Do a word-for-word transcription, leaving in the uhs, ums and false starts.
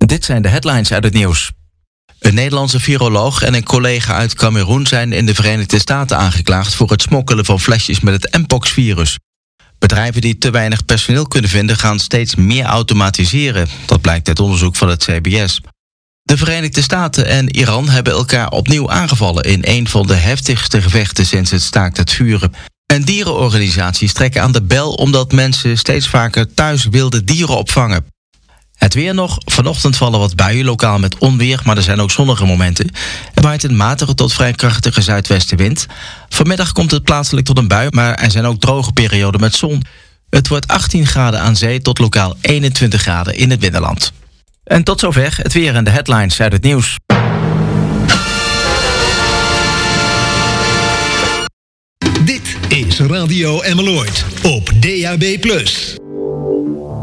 Dit zijn de headlines uit het nieuws. Een Nederlandse viroloog en een collega uit Kameroen zijn in de Verenigde Staten aangeklaagd voor het smokkelen van flesjes met het mpox-virus. Bedrijven die te weinig personeel kunnen vinden gaan steeds meer automatiseren. Dat blijkt uit onderzoek van het C B S. De Verenigde Staten en Iran hebben elkaar opnieuw aangevallen in een van de heftigste gevechten sinds het staakt het vuren. En dierenorganisaties trekken aan de bel omdat mensen steeds vaker thuis wilde dieren opvangen. Het weer nog. Vanochtend vallen wat buien, lokaal met onweer, maar er zijn ook zonnige momenten. Er waait een matige tot vrij krachtige zuidwestenwind. Vanmiddag komt het plaatselijk tot een bui, maar er zijn ook droge perioden met zon. Het wordt achttien graden aan zee tot lokaal eenentwintig graden in het binnenland. En tot zover het weer en de headlines uit het nieuws. Dit is Radio Emmeloord op D A B plus.